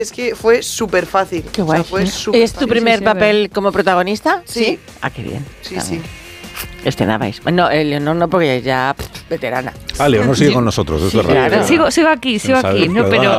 Es que fue súper fácil. Qué guay. O sea, fue súper ¿Es tu primer papel como protagonista? Sí. Ah, qué bien. Sí, También. sí. Estrenabais. No, Leonor no, porque ya veterana. Leonor sigue con nosotros, es verdad. claro. Sigo aquí, ¿Sabes? ¿no? Pero